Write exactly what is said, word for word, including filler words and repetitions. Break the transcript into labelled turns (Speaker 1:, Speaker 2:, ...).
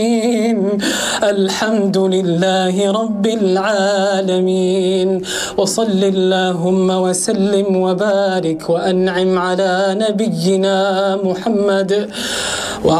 Speaker 1: الحمد لله رب العالمين. وصل اللهم وسلم وبارك وأنعم على نبينا محمد.